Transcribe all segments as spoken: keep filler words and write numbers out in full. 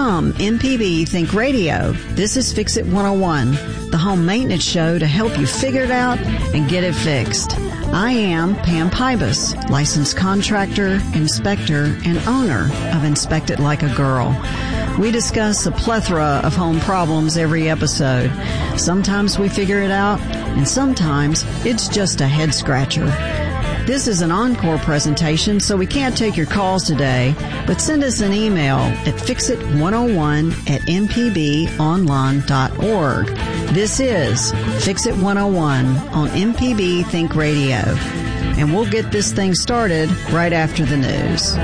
From M P B Think Radio, this is Fix It one oh one, the home maintenance show to help you figure it out and get it fixed. I am Pam Pybus, licensed contractor, inspector, and owner of Inspect It Like a Girl. We discuss a plethora of home problems every episode. Sometimes we figure it out, and sometimes it's just a head scratcher. This is an encore presentation, so we can't take your calls today, but send us an email at fix it one oh one at m p b online dot org. This is Fix It one oh one on M P B Think Radio, and we'll get this thing started right after the news.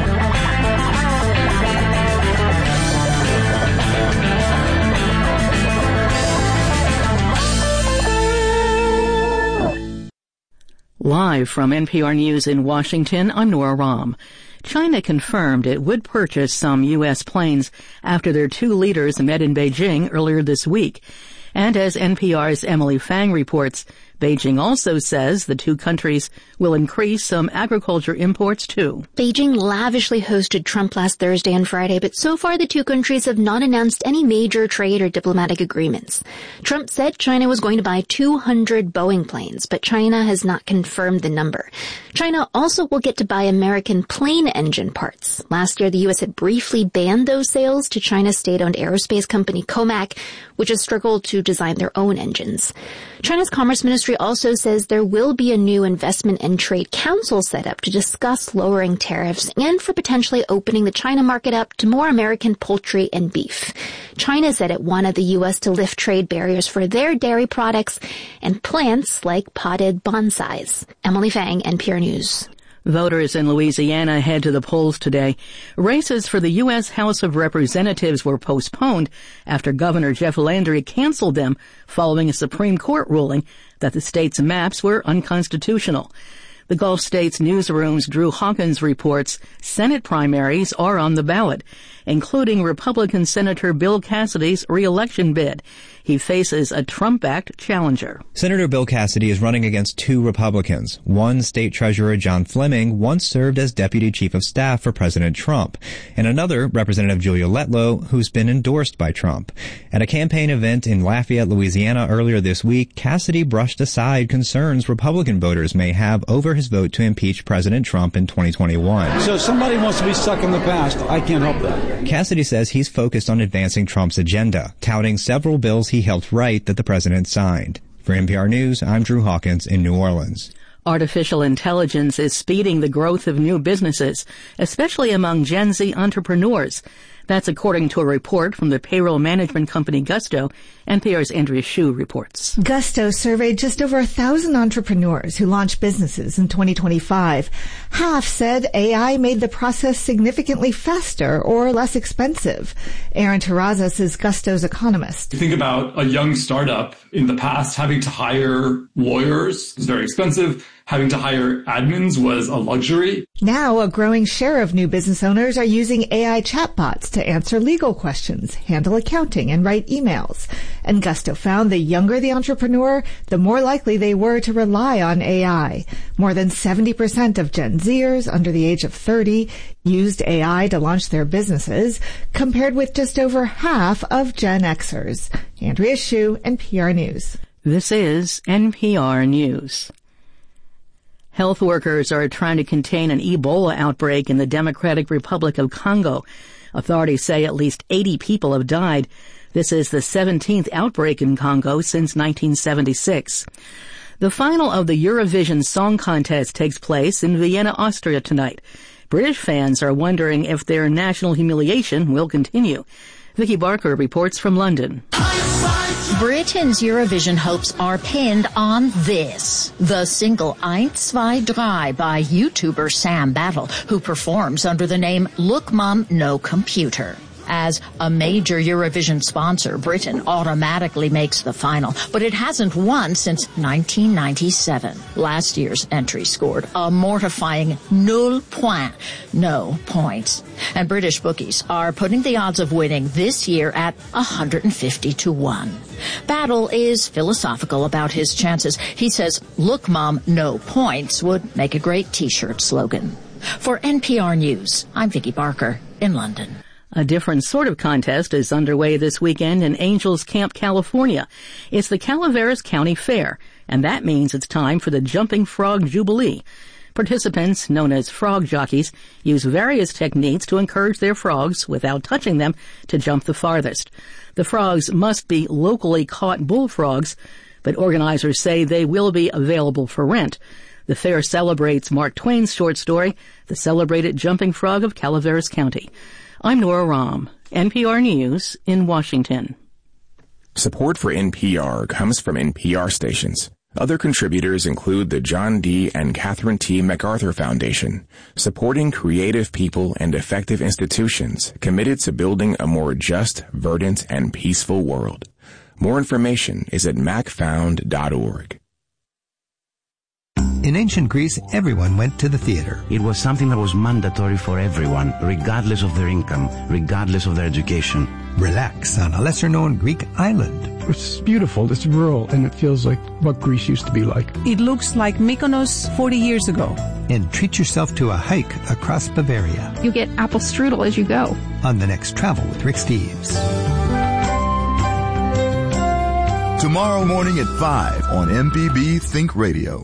Live from N P R News in Washington, I'm Nora Rahm. China confirmed it would purchase some U S planes after their two leaders met in Beijing earlier this week. And as N P R's Emily Fang reports, Beijing also says the two countries will increase some agriculture imports too. Beijing lavishly hosted Trump last Thursday and Friday, but so far the two countries have not announced any major trade or diplomatic agreements. Trump said China was going to buy two hundred Boeing planes, but China has not confirmed the number. China also will get to buy American plane engine parts. Last year, the U S had briefly banned those sales to China's state-owned aerospace company Comac, which has struggled to design their own engines. China's Commerce Ministry also says there will be a new investment and trade council set up to discuss lowering tariffs and for potentially opening the China market up to more American poultry and beef. China said it wanted the U S to lift trade barriers for their dairy products and plants like potted bonsais. Emily Fang, N P R News. Voters in Louisiana head to the polls today. Races for the U S House of Representatives were postponed after Governor Jeff Landry canceled them following a Supreme Court ruling that the state's maps were unconstitutional. The Gulf States Newsroom's Drew Hawkins reports Senate primaries are on the ballot, including Republican Senator Bill Cassidy's re-election bid. He faces a Trump-backed challenger. Senator Bill Cassidy is running against two Republicans. One, State Treasurer John Fleming, once served as Deputy Chief of Staff for President Trump, and another, Representative Julia Letlow, who's been endorsed by Trump. At a campaign event in Lafayette, Louisiana earlier this week, Cassidy brushed aside concerns Republican voters may have over his vote to impeach President Trump in twenty twenty-one. So if somebody wants to be stuck in the past, I can't help that. Cassidy says he's focused on advancing Trump's agenda, touting several bills he helped write that the president signed. For N P R News, I'm Drew Hawkins in New Orleans. Artificial intelligence is speeding the growth of new businesses, especially among Gen Z entrepreneurs. That's according to a report from the payroll management company Gusto. N P R's Andrea Hsu reports. Gusto surveyed just over a thousand entrepreneurs who launched businesses in twenty twenty-five. Half said A I made the process significantly faster or less expensive. Aaron Terrazas is Gusto's economist. Think about a young startup in the past having to hire lawyers is very expensive. Having to hire admins was a luxury. Now, a growing share of new business owners are using A I chatbots to answer legal questions, handle accounting, and write emails. And Gusto found the younger the entrepreneur, the more likely they were to rely on A I. More than seventy percent of Gen Zers under the age of thirty used A I to launch their businesses, compared with just over half of Gen Xers. Andrea Hsu, N P R News. This is N P R News. Health workers are trying to contain an Ebola outbreak in the Democratic Republic of Congo. Authorities say at least eighty people have died. This is the seventeenth outbreak in Congo since nineteen seventy-six. The final of the Eurovision Song Contest takes place in Vienna, Austria tonight. British fans are wondering if their national humiliation will continue. Vicky Barker reports from London. Britain's Eurovision hopes are pinned on this, the single Eins, Zwei, Drei by YouTuber Sam Battle, who performs under the name Look Mum, No Computer. As a major Eurovision sponsor, Britain automatically makes the final, but it hasn't won since nineteen ninety-seven. Last year's entry scored a mortifying nul point, no points. And British bookies are putting the odds of winning this year at one hundred fifty to one. Battle is philosophical about his chances. He says, "Look, Mom, no points" would make a great T-shirt slogan. For N P R News, I'm Vicky Barker in London. A different sort of contest is underway this weekend in Angels Camp, California. It's the Calaveras County Fair, and that means it's time for the Jumping Frog Jubilee. Participants, known as frog jockeys, use various techniques to encourage their frogs, without touching them, to jump the farthest. The frogs must be locally caught bullfrogs, but organizers say they will be available for rent. The fair celebrates Mark Twain's short story, The Celebrated Jumping Frog of Calaveras County. I'm Nora Rahm, N P R News in Washington. Support for N P R comes from N P R stations. Other contributors include the John D. and Catherine T. MacArthur Foundation, supporting creative people and effective institutions committed to building a more just, verdant, and peaceful world. More information is at mac found dot org. In ancient Greece, everyone went to the theater. It was something that was mandatory for everyone, regardless of their income, regardless of their education. Relax on a lesser-known Greek island. It's beautiful, it's rural, and it feels like what Greece used to be like. It looks like Mykonos forty years ago. And treat yourself to a hike across Bavaria. You get apple strudel as you go. On the next Travel with Rick Steves. Tomorrow morning at five on M P B Think Radio.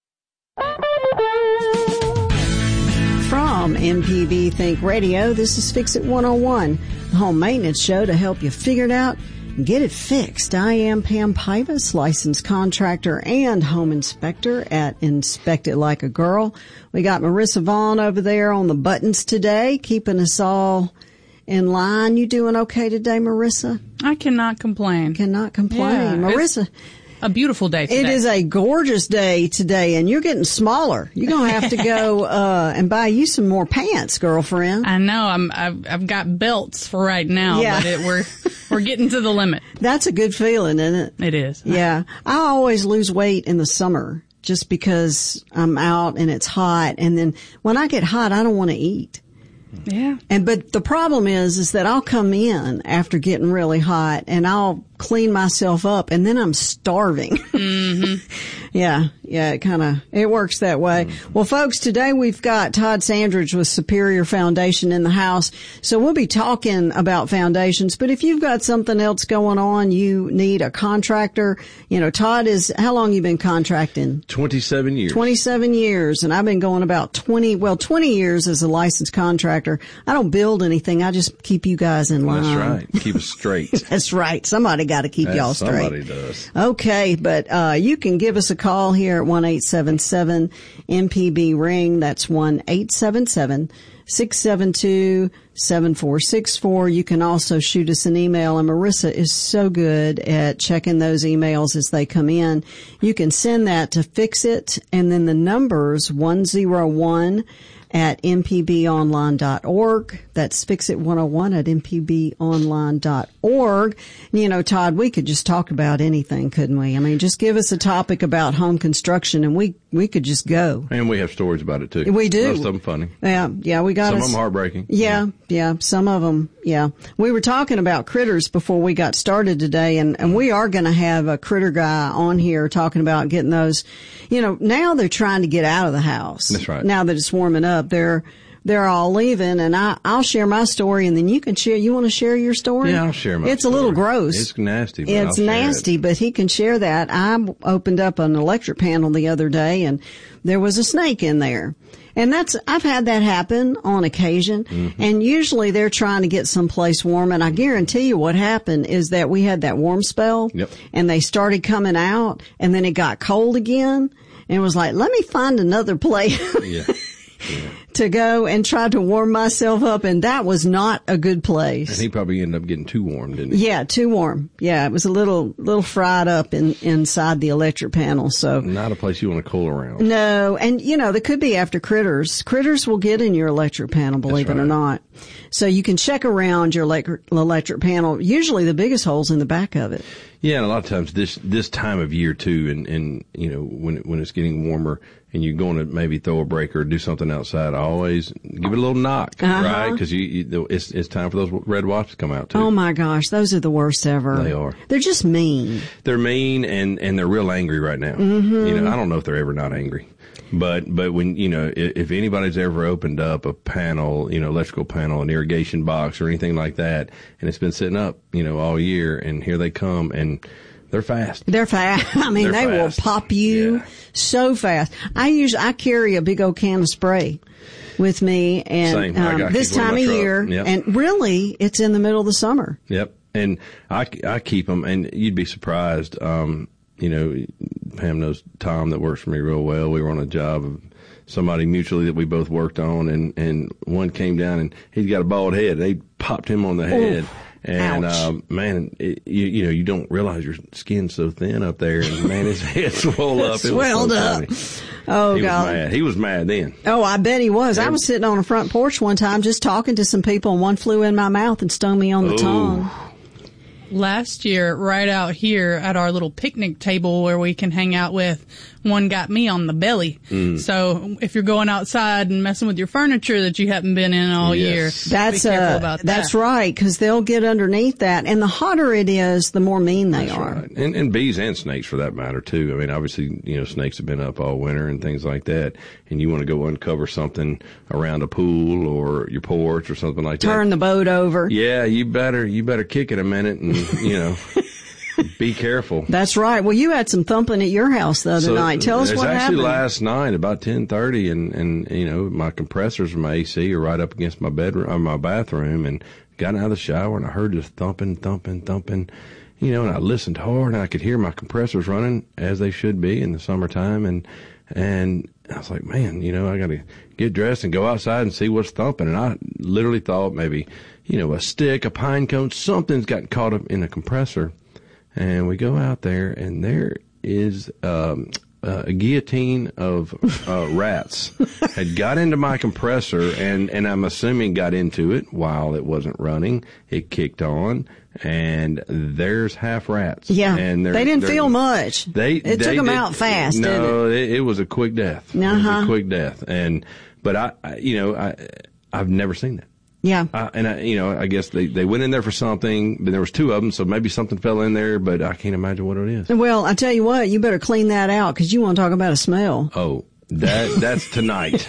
From M P B Think Radio, this is Fix It one oh one, the home maintenance show to help you figure it out and get it fixed. I am Pam Pybus, licensed contractor and home inspector at Inspect It Like a Girl. We got Marissa Vaughn over there on the buttons today, keeping us all in line. You doing okay today, Marissa? I cannot complain. Cannot complain. Yeah, Marissa. A beautiful day today. It is a gorgeous day today, and you're getting smaller. You're going to have to go uh and buy you some more pants, girlfriend. I know. I'm, I've, I've got belts for right now, yeah. but it, we're we're getting to the limit. That's a good feeling, isn't it? It is. Yeah. I always lose weight in the summer just because I'm out and it's hot, and then when I get hot, I don't want to eat. Yeah. And but the problem is is that I'll come in after getting really hot and I'll clean myself up and then I'm starving. Mm-hmm. yeah, yeah, it kind of it works that way. Mm-hmm. Well, folks, today we've got Todd Sandridge with Superior Foundation in the house. So we'll be talking about foundations, but if you've got something else going on, you need a contractor. You know, Todd is how long you been contracting? twenty-seven years. twenty-seven years, and I've been going about twenty, well, twenty years as a licensed contractor. I don't build anything. I just keep you guys in line. That's right. Keep us straight. That's right. Somebody got to keep That's y'all straight. Somebody does. Okay, but uh you can give us a call here at one eight seven seven M P B ring. That's one eight seven seven six seven two seven four six four. You can also shoot us an email, and Marissa is so good at checking those emails as they come in. You can send that to Fix It, and then the numbers one oh one at m p b online dot org. That's Fix It one oh one at m p b online dot org. You know, Todd, we could just talk about anything, couldn't we? I mean, just give us a topic about home construction and we, we could just go. And we have stories about it too. We do. Most of them funny. Yeah, yeah, we got Some us, of them heartbreaking. Yeah, yeah, some of them, yeah. We were talking about critters before we got started today, and, and we are going to have a critter guy on here talking about getting those. You know, now they're trying to get out of the house. That's right. Now that it's warming up, they're they're all leaving, and I I'll share my story, and then you can share. You want to share your story? Yeah, I'll share my. It's story. a little gross. It's nasty. But It's I'll nasty, share it. but he can share that. I opened up an electric panel the other day, and there was a snake in there. And that's, I've had that happen on occasion. Mm-hmm. And usually they're trying to get someplace warm. And I guarantee you what happened is that we had that warm spell. Yep. And they started coming out, and then it got cold again. And it was like, let me find another place. Yeah. Yeah. to go and try to warm myself up, and that was not a good place. And he probably ended up getting too warm, didn't he? Yeah, too warm. Yeah, it was a little little fried up in inside the electric panel. So not a place you want to cool around. No, and you know, there could be after critters. Critters will get in your electric panel, believe right. it or not. So you can check around your electric, electric panel. Usually the biggest hole's in the back of it. Yeah, and a lot of times this this time of year too, and and you know when when it's getting warmer. And you're going to maybe throw a break or do something outside, always give it a little knock, uh-huh. right? Because you, you, it's it's time for those red wasps to come out too. Oh my gosh, those are the worst ever. They are. They're just mean. They're mean and and they're real angry right now. Mm-hmm. You know, I don't know if they're ever not angry. But, but when, you know, if, if anybody's ever opened up a panel, you know, electrical panel, an irrigation box or anything like that, and it's been sitting up, you know, all year, and here they come, and they're fast. They're fast. I mean, They're they fast. will pop you Yeah. so fast. I use, I carry a big old can of spray with me, and Same. I um, got- this keep one in time my of truck. year, Yep. and really, it's in the middle of the summer. Yep. And I, I keep them, and you'd be surprised. Um, you know, Pam knows Tom that works for me real well. We were on a job of somebody mutually that we both worked on, and, and one came down and he's got a bald head. They popped him on the head. Oof. And, Ouch. um, man, it, you, you know, you don't realize your skin's so thin up there, and man, his head swelled up. It Swelled was so up. funny. Oh, he God. was mad. He was mad then. Oh, I bet he was. I Every- was sitting on a front porch one time just talking to some people, and one flew in my mouth and stung me on the Ooh. tongue. Last year, right out here at our little picnic table where we can hang out with, one got me on the belly. Mm. So if you're going outside and messing with your furniture that you haven't been in all Yes. year, That's be careful uh, about that's that. right, because they'll get underneath that, and the hotter it is, the more mean they That's are. right. And, and bees and snakes for that matter too. I mean, obviously, you know, snakes have been up all winter and things like that. And you want to go uncover something around a pool or your porch or something like that. Turn the boat over. Yeah, you better, you better kick it a minute and, you know, be careful. That's right. Well, you had some thumping at your house the other So, night. Tell us it was what actually happened. last night about ten thirty, and and you know my compressors from my A C are right up against my bedroom, or my bathroom, and got out of the shower and I heard this thumping, thumping, thumping, you know, and I listened hard and I could hear my compressors running as they should be in the summertime, and and I was like, man, you know, I got to get dressed and go outside and see what's thumping, and I literally thought maybe, you know, a stick, a pine cone, something's gotten caught up in a compressor. And we go out there, and there is um, uh, a guillotine of uh, rats had got into my compressor, and, and I'm assuming got into it while it wasn't running. It kicked on, and there's half rats. Yeah, and they're- they didn't they're- feel much. They It took they them did- out fast, didn't No, it? It, was a quick death. It was Uh-huh. a quick death, and but I, I you know, I I've never seen that. Yeah. Uh, and I, you know, I guess they, they went in there for something, but there was two of them, so maybe something fell in there, but I can't imagine what it is. Well, I tell you what, you better clean that out, because you want to talk about a smell. Oh, that that's tonight.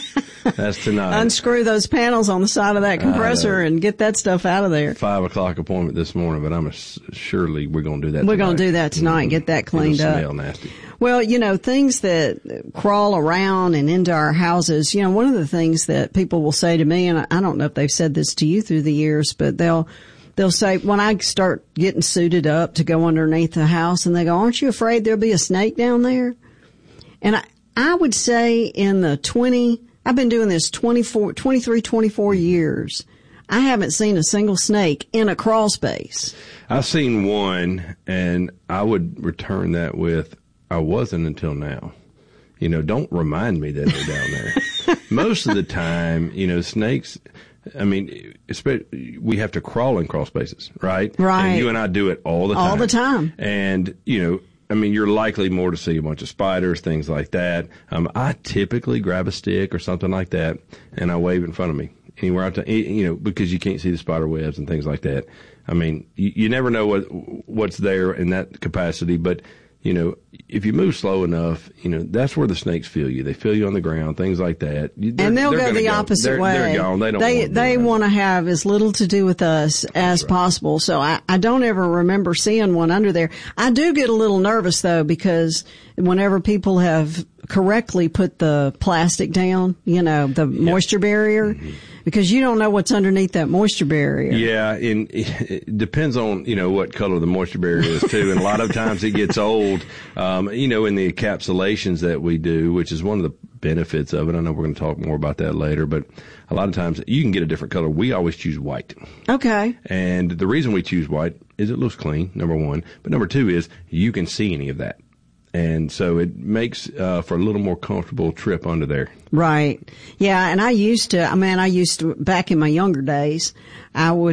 That's tonight. Unscrew those panels on the side of that compressor and get that stuff out of there. Five o'clock appointment this morning, but I'm a, surely we're going to do that. We're tonight. going to do that tonight, Mm-hmm. get that cleaned It'll up. Smell nasty. Well, you know, things that crawl around and into our houses, you know, one of the things that people will say to me, and I don't know if they've said this to you through the years, but they'll, they'll say, when I start getting suited up to go underneath the house, and they go, aren't you afraid there'll be a snake down there? And I, I would say in the twenty, I've been doing this twenty-four, twenty-three, twenty-four years. I haven't seen a single snake in a crawl space. I've seen one, and I would return that with, I wasn't until now. You know, don't remind me that they're down there. Most of the time, you know, snakes, I mean, especially, we have to crawl in crawl spaces, right? Right. And you and I do it all the time. All the time. And, you know, I mean, you're likely more to see a bunch of spiders, things like that. Um, I typically grab a stick or something like that, and I wave in front of me. Anywhere out to, you know, because you can't see the spider webs and things like that. I mean, you, you never know what what's there in that capacity, but, you know, if you move slow enough, you know, that's where the snakes feel you. They feel you on the ground, things like that. You- And they'll they're go gonna the opposite they're, way. They're gone. They don't They, want they want to have as little to do with us as right. possible. So I, I don't ever remember seeing one under there. I do get a little nervous though, because whenever people have correctly put the plastic down, you know, the yep. moisture barrier, mm-hmm. because you don't know what's underneath that moisture barrier. Yeah, and it depends on, you know, what color the moisture barrier is too. And a lot of times it gets old, um, you know, in the encapsulations that we do, which is one of the benefits of it. I know we're going to talk more about that later, but a lot of times you can get a different color. We always choose white. Okay. And the reason we choose white is it looks clean, number one. But number two is you can see any of that. And so it makes uh, for a little more comfortable trip under there. Right. Yeah, and I used to, I mean, I used to, back in my younger days, I would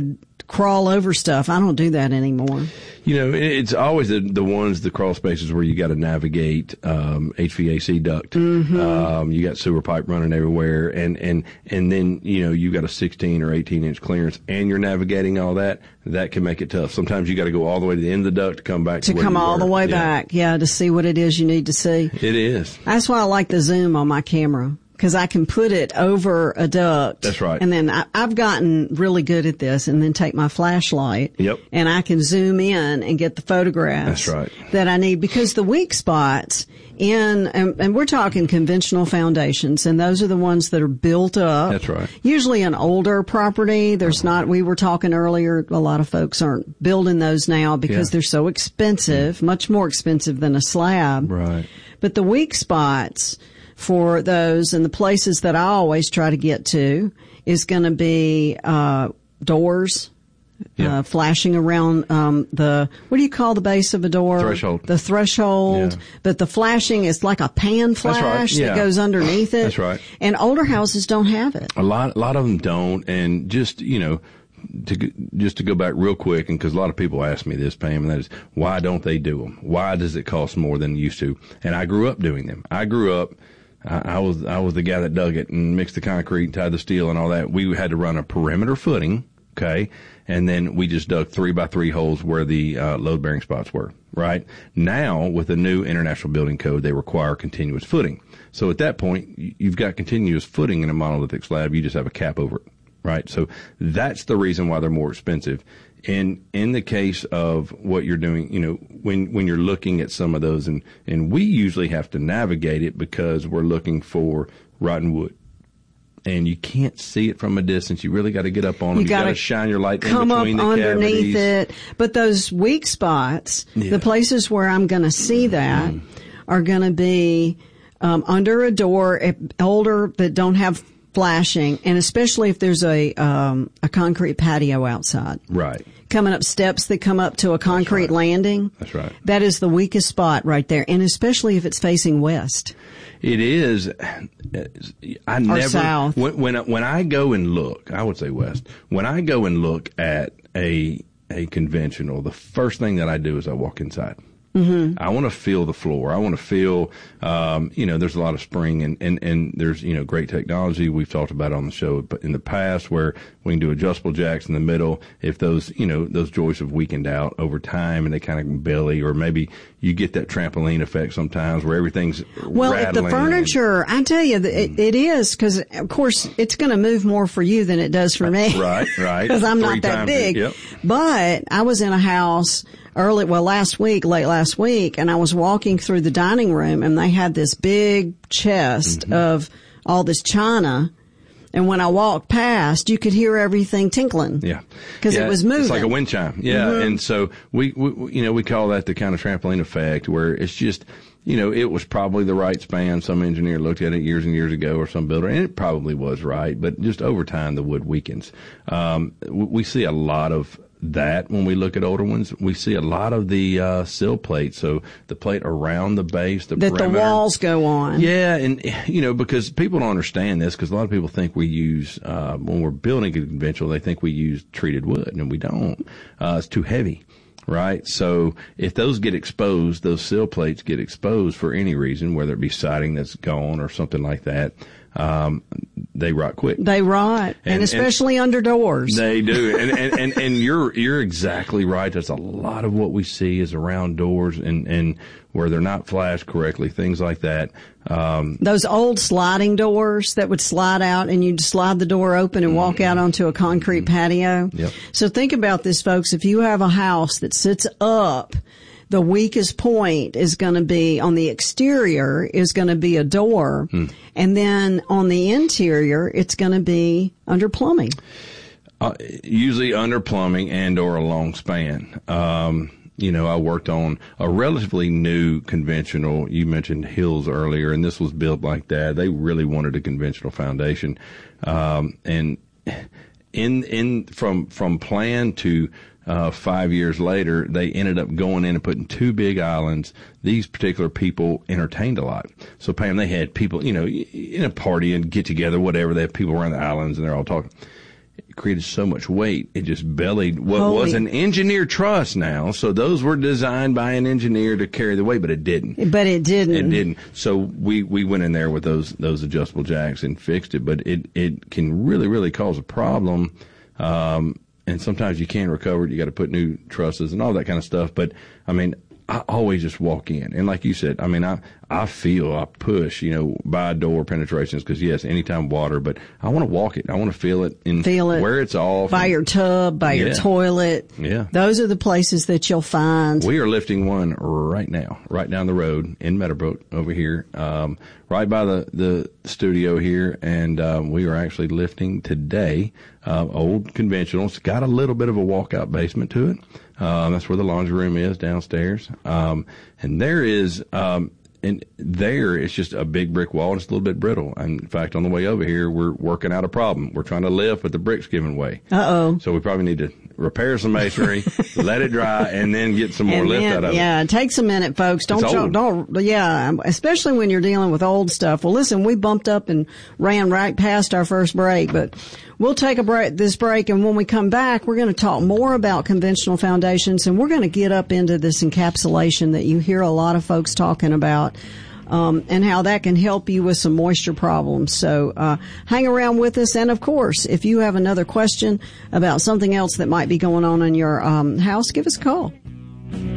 crawl over stuff. I don't do that anymore. You know, it's always the, the ones, the crawl spaces where you got to navigate um, H V A C duct. Mm-hmm. Um, you got sewer pipe running everywhere, and, and, and then, you know, you got a sixteen or eighteen inch clearance, and you're navigating all that. That can make it tough. Sometimes you got to go all the way to the end of the duct to come back to, to where come you all were. the way yeah. back. Yeah, to see what it is you need to see. It is. That's why I like the zoom on my camera. Because I can put it over a duct. That's right. And then I, I've gotten really good at this, and then take my flashlight. Yep. And I can zoom in and get the photographs. That's right. That I need, because the weak spots in, and, and we're talking conventional foundations, and those are the ones that are built up. That's right. Usually an older property. There's not, we were talking earlier, a lot of folks aren't building those now because Yeah. they're so expensive, mm. much more expensive than a slab. Right. But the weak spots for those, and the places that I always try to get to, is going to be uh doors, yeah. uh flashing around um the, what do you call the base of a door? Threshold. The threshold. Yeah. But the flashing is like a pan flash That's right. yeah. that goes underneath it. That's right. And older houses don't have it. A lot, a lot of them don't, and just, you know, to just to go back real quick, and because a lot of people ask me this, Pam, and that is, why don't they do them? Why does it cost more than it used to? And I grew up doing them. I grew up. I, I was I was the guy that dug it and mixed the concrete, tied the steel, and all that. We had to run a perimeter footing, okay, and then we just dug three by three holes where the uh, load bearing spots were. Right now, with the new International Building Code, they require continuous footing. So at that point, you've got continuous footing in a monolithic slab. You just have a cap over it. Right. So that's the reason why they're more expensive. And in the case of what you're doing, you know, when, when you're looking at some of those, and, and we usually have to navigate it because we're looking for rotten wood. And you can't see it from a distance. You really got to get up on them. You got to shine your light in come between up the underneath cavities. it. But those weak spots, Yeah. the places where I'm going to see that Mm. are going to be um, under a door, eh, older that don't have flashing, and especially if there's a um, a concrete patio outside. Right. Coming up steps that come up to a concrete That's right. landing. That's right. That is the weakest spot right there, and especially if it's facing west. It is. I Or never. south. When, when when I go and look, I would say west. When I go and look at a a conventional, the first thing that I do is I walk inside. Mm-hmm. I want to feel the floor. I want to feel, um, you know, there's a lot of spring, and, and, and there's, you know, great technology. We've talked about it on the show in the past where we can do adjustable jacks in the middle. If those, you know, those joists have weakened out over time and they kind of belly, or maybe you get that trampoline effect sometimes where everything's well, if the furniture, I tell you, it, it is, because of course it's going to move more for you than it does for me. Right, right. Because I'm Three not that times big. it, yep. But I was in a house early, well, last week, late last week, and I was walking through the dining room, and they had this big chest mm-hmm. of all this china. And when I walked past, you could hear everything tinkling. Yeah. Because yeah, it was moving. It's like a wind chime. Yeah. Mm-hmm. And so we, we, you know, we call that the kind of trampoline effect, where it's just, you know, it was probably the right span. Some engineer looked at it years and years ago, or some builder, and it probably was right. But just over time, the wood weakens. Um, we see a lot of that when we look at older ones. We see a lot of the uh, sill plate, so the plate around the base, the that perimeter. the walls go on. Yeah, and you know, because people don't understand this, because a lot of people think we use uh, when we're building a conventional, they think we use treated wood, and we don't. Uh, it's too heavy. Right? So if those get exposed, those sill plates get exposed for any reason, whether it be siding that's gone or something like that, um, they rot quick. They rot, and, and especially and under doors. They do. and, and, and, and you're, you're exactly right. That's a lot of what we see is around doors and, and where they're not flashed correctly, things like that. Um, Those old sliding doors that would slide out, and you'd slide the door open and walk mm-hmm. out onto a concrete mm-hmm. patio. Yep. So think about this, folks. If you have a house that sits up, the weakest point is going to be on the exterior is going to be a door. Hmm. And then on the interior, it's going to be under plumbing. Uh, usually under plumbing and or a long span. Um, you know, I worked on a relatively new conventional. You mentioned Hills earlier, and this was built like that. They really wanted a conventional foundation. Um, and in, in, from, from plan to, Uh, five years later, they ended up going in and putting two big islands. These particular people entertained a lot. So, Pam, they had people, you know, in a party and get together, whatever. They have people around the islands, and they're all talking. it created so much weight, it just bellied what Holy. was an engineered truss now. So those were designed by an engineer to carry the weight, but it didn't. But it didn't. It didn't. So we, we went in there with those those adjustable jacks and fixed it. But it, it can really, really cause a problem. Um, and sometimes you can't recover it. You got to put new trusses and all that kind of stuff. But, I mean, I always just walk in. And like you said, I mean, I, I feel, I push, you know, by door penetrations because, yes, anytime water, but I want to walk it. I want to feel it and feel it where it's off. By and, your tub, by yeah. your toilet. Yeah. Those are the places that you'll find. We are lifting one right now, right down the road in Meadowbrook over here, um, right by the, the studio here. And um, we are actually lifting today, uh, old conventional. It's got a little bit of a walkout basement to it. Um, that's where the laundry room is downstairs. Um, and there is, um, and there it's just a big brick wall and it's a little bit brittle. And in fact, on the way over here, we're working out a problem. We're trying to lift, but the brick's giving way. Uh-oh. So we probably need to repair some masonry, let it dry, and then get some more and lift then, out of yeah, it. it takes a minute, folks. Don't, It's old. don't, yeah, especially when you're dealing with old stuff. Well, listen, we bumped up and ran right past our first break, but we'll take a break, this break, and when we come back, we're going to talk more about conventional foundations, and we're going to get up into this encapsulation that you hear a lot of folks talking about. Um, and how that can help you with some moisture problems. So, uh, hang around with us. And of course, if you have another question about something else that might be going on in your, um, house, give us a call.